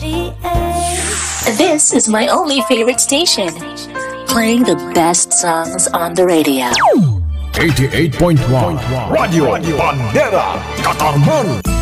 This is my only favorite station, playing the best songs on the radio. 88.1 Radio Bandera Katarman.